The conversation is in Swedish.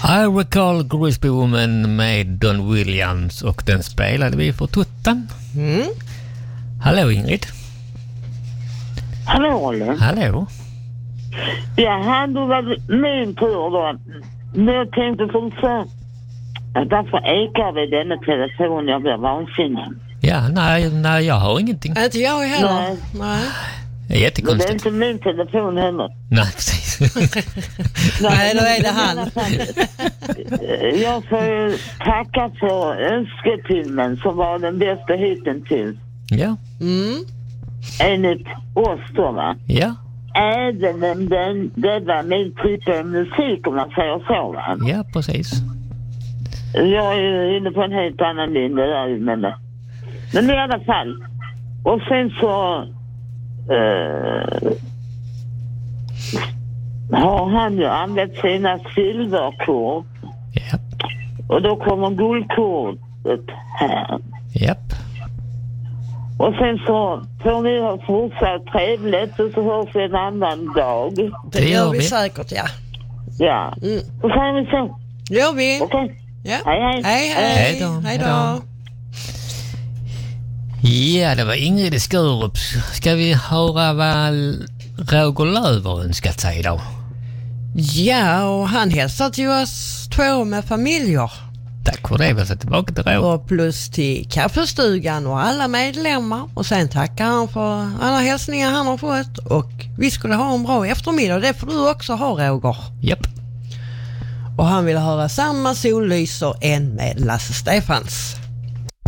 I Recall Grisby Woman med Don Williams, och den spelade vi för tuttan. Hallå Ingrid. Hallå Olle. Hallå. Ja, då var min tur då. Men jag tänkte som så att därför ekar vi denna telefon, jag blir vansinnig. Ja, nej, jag har ingenting. Inte jag heller. Nej. Det är jättekonstigt. Det är inte min telefon heller. Nej, precis. Nej, då är det han. Jag får ju tacka för önsketimen som var den bästa hittills. Ja. Enligt oss då, va? Ja. Även om det var min typ av musik, om man säger så, va? Ja, precis. Jag är inne på en helt annan linje där, men i alla fall. Och sen så har han ju använt sina silverkort. Japp. Och då kommer guldkortet här. Japp. Och sen så får ni ha fortsatt trevligt, och så hörs vi en annan dag. Det gör vi säkert, ja. Ja. Så säger vi så. Gör vi. Okej. Ja. Hej. Hej då. Ja, det var Ingrid i Skurup. Ska vi höra vad Roger Löver önskat sig idag? Ja, och han hälsar till oss 2 med familjer. Tack för det, vi ska tillbaka till Roger. Och plus till kaffestugan och alla medlemmar. Och sen tackar han för alla hälsningar han har fått. Och vi skulle ha en bra eftermiddag. Det får du också ha, Roger. Japp. Och han vill höra Samma sollyser än med Lasse Stefans.